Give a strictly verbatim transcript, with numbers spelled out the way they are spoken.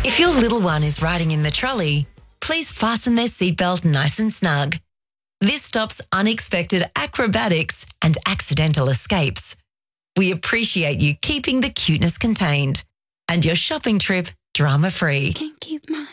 If your little one is riding in the trolley, please fasten their seatbelt nice and snug. This stops unexpected acrobatics and accidental escapes. We appreciate you keeping the cuteness contained and your shopping trip drama-free. Can't keep my